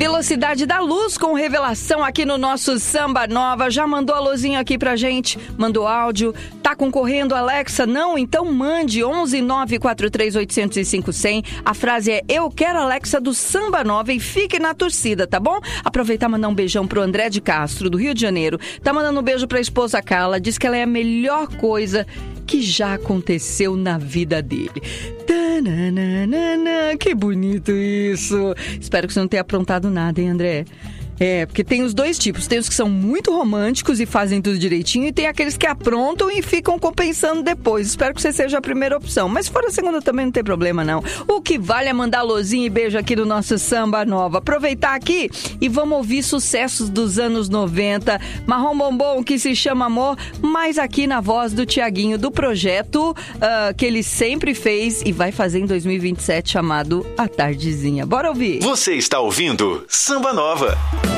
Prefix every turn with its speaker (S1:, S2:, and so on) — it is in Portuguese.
S1: Velocidade da Luz com revelação aqui no nosso Samba Nova. Já mandou alôzinho aqui pra gente, mandou áudio. Tá concorrendo, Alexa? Não? Então mande 11943805100. A frase é: eu quero Alexa do Samba Nova, e fique na torcida, tá bom? Aproveitar e mandar um beijão pro André de Castro, do Rio de Janeiro. Tá mandando um beijo pra esposa Carla. Diz que ela é a melhor coisa que já aconteceu na vida dele. Tananana, que bonito isso. Espero que você não tenha aprontado nada, hein, André? Porque tem os dois tipos. Tem os que são muito românticos e fazem tudo direitinho, e tem aqueles que aprontam e ficam compensando depois. Espero que você seja a primeira opção. Mas se for a segunda também não tem problema, não. O que vale é mandar alôzinho e beijo aqui no nosso Samba Nova. Aproveitar aqui e vamos ouvir sucessos dos anos 90. Marrom Bombom, que se chama Amor, mas aqui na voz do Tiaguinho, do projeto que ele sempre fez e vai fazer em 2027, chamado A Tardezinha. Bora ouvir.
S2: Você está ouvindo Samba Nova.